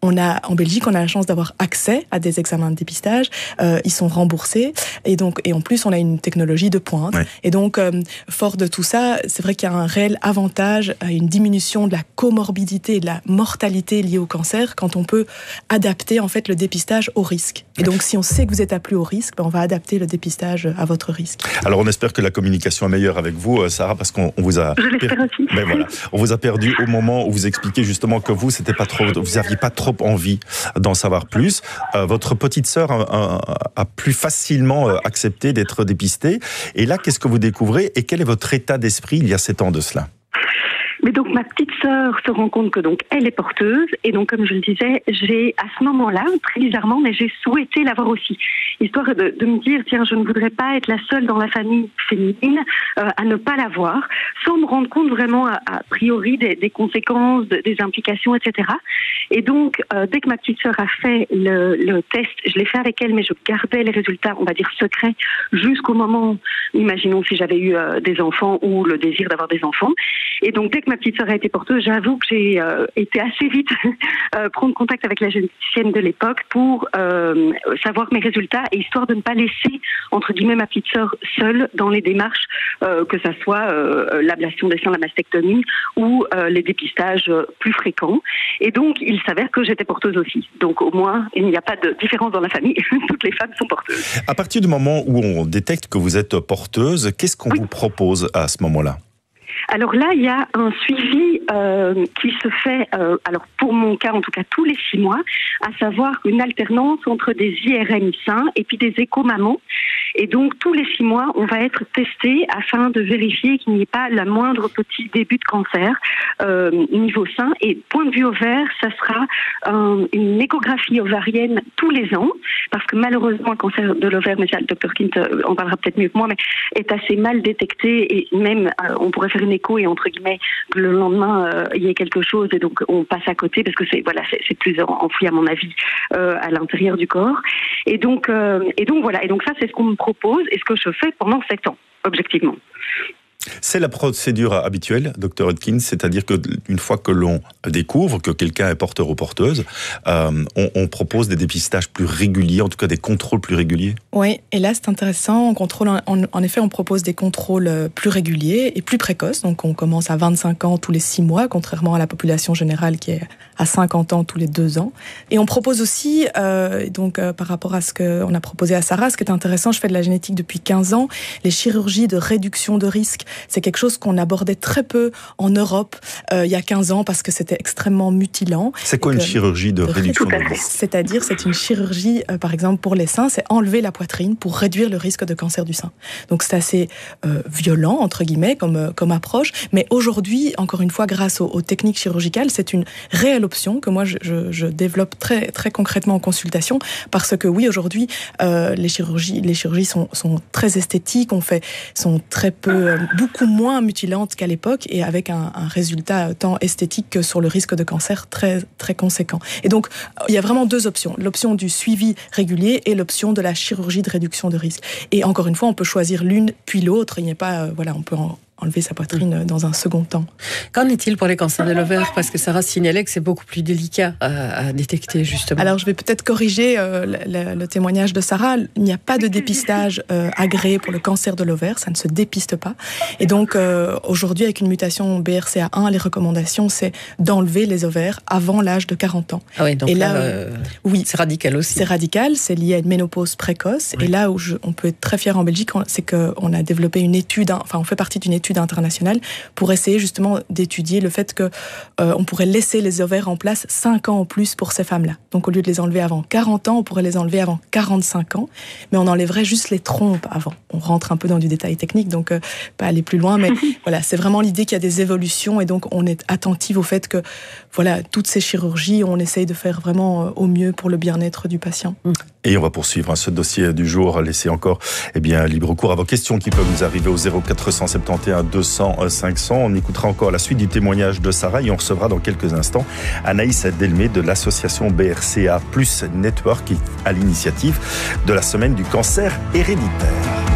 En Belgique, on a la chance d'avoir accès à des examens de dépistage. Ils sont remboursés. Et en plus, on a une technologie de pointe. Ouais. Et donc, fort de tout ça, c'est vrai qu'il y a un réel avantage à une diminution de la comorbidité et de la mortalité liée au cancer quand on peut adapter, en fait, le dépistage au risque. Et donc, si on sait que vous êtes à plus haut risque, on va adapter le dépistage à votre risque. Alors, on espère que la communication est meilleure avec vous, Sarah, parce qu'on vous a... Je l'espère aussi. Ben voilà. On vous a perdu au moment où vous expliquiez justement que vous aviez pas trop envie d'en savoir plus. Votre petite sœur a plus facilement accepté d'être dépistée. Et là, qu'est-ce que vous découvrez et quel est votre état d'esprit il y a 7 ans de cela ? Mais donc ma petite sœur se rend compte que donc elle est porteuse et donc comme je le disais, j'ai à ce moment-là, très bizarrement, mais j'ai souhaité l'avoir aussi, histoire de me dire tiens, je ne voudrais pas être la seule dans la famille féminine à ne pas l'avoir, sans me rendre compte vraiment a priori des conséquences, des implications, etc. Et donc dès que ma petite sœur a fait le test, je l'ai fait avec elle, mais je gardais les résultats, on va dire secrets, jusqu'au moment, imaginons si j'avais eu des enfants ou le désir d'avoir des enfants. Et donc dès que ma petite sœur a été porteuse, j'avoue que j'ai été assez vite prendre contact avec la généticienne de l'époque pour savoir mes résultats et histoire de ne pas laisser, entre guillemets, ma petite sœur seule dans les démarches, que ça soit l'ablation des seins, la mastectomie ou les dépistages plus fréquents. Et donc, il s'avère que j'étais porteuse aussi. Donc, au moins, il n'y a pas de différence dans la famille. Toutes les femmes sont porteuses. À partir du moment où on détecte que vous êtes porteuse, qu'est-ce qu'on vous propose à ce moment-là ? Alors là, il y a un suivi qui se fait, alors pour mon cas en tout cas tous les 6 mois, à savoir une alternance entre des IRM seins et puis des échomammo. Et donc tous les 6 mois, on va être testé afin de vérifier qu'il n'y ait pas la moindre petit début de cancer niveau sein. Et point de vue ovaire, ça sera une échographie ovarienne tous les ans, parce que malheureusement le cancer de l'ovaire, mais ça le Dr Kint en parlera peut-être mieux que moi, mais est assez mal détecté et même on pourrait faire une écho et entre guillemets que le lendemain il y ait quelque chose et donc on passe à côté parce que c'est plus enfoui à mon avis à l'intérieur du corps et donc voilà, et donc ça c'est ce qu'on me propose et ce que je fais pendant 7 ans objectivement. C'est la procédure habituelle, Dr Hodgkin, c'est-à-dire qu'une fois que l'on découvre que quelqu'un est porteur ou porteuse, on propose des dépistages plus réguliers, en tout cas des contrôles plus réguliers. Oui, et là c'est intéressant, en effet on propose des contrôles plus réguliers et plus précoces, donc on commence à 25 ans tous les 6 mois, contrairement à la population générale qui est à 50 ans tous les 2 ans. Et on propose aussi, par rapport à ce qu'on a proposé à Sarah, ce qui est intéressant, je fais de la génétique depuis 15 ans, les chirurgies de réduction de risque. C'est quelque chose qu'on abordait très peu en Europe il y a 15 ans parce que c'était extrêmement mutilant. C'est quoi une chirurgie de réduction de risque ? C'est-à-dire, c'est une chirurgie, par exemple, pour les seins, c'est enlever la poitrine pour réduire le risque de cancer du sein. Donc c'est assez violent, entre guillemets, comme approche. Mais aujourd'hui, encore une fois, grâce aux techniques chirurgicales, c'est une réelle option que moi, je développe très, très concrètement en consultation parce que oui, aujourd'hui, les chirurgies sont très esthétiques, sont très peu... beaucoup moins mutilantes qu'à l'époque et avec un résultat tant esthétique que sur le risque de cancer très, très conséquent. Et donc, il y a vraiment 2 options. L'option du suivi régulier et l'option de la chirurgie de réduction de risque. Et encore une fois, on peut choisir l'une puis l'autre. Il n'y a pas, on peut enlever sa poitrine dans un second temps. Qu'en est-il pour les cancers de l'ovaire ? Parce que Sarah signalait que c'est beaucoup plus délicat à détecter, justement. Alors, je vais peut-être corriger le témoignage de Sarah. Il n'y a pas de dépistage agréé pour le cancer de l'ovaire. Ça ne se dépiste pas. Et donc, aujourd'hui, avec une mutation BRCA1, les recommandations, c'est d'enlever les ovaires avant l'âge de 40 ans. Ah oui, donc et là, oui, c'est radical aussi. C'est radical, c'est lié à une ménopause précoce. Oui. Et là où on peut être très fier en Belgique, c'est qu'on a développé une étude, on fait partie d'une étude internationale pour essayer justement d'étudier le fait que on pourrait laisser les ovaires en place 5 ans en plus pour ces femmes-là. Donc au lieu de les enlever avant 40 ans, on pourrait les enlever avant 45 ans, mais on enlèverait juste les trompes avant. On rentre un peu dans du détail technique, donc pas aller plus loin, mais voilà, c'est vraiment l'idée qu'il y a des évolutions et donc on est attentif au fait que voilà, toutes ces chirurgies, on essaye de faire vraiment au mieux pour le bien-être du patient. Et on va poursuivre ce dossier du jour, laisser encore libre cours à vos questions qui peuvent nous arriver au 0471 200 500. On écoutera encore la suite du témoignage de Sarah et on recevra dans quelques instants Anaïs Delmé de l'association BRCA+ Network à l'initiative de la semaine du cancer héréditaire.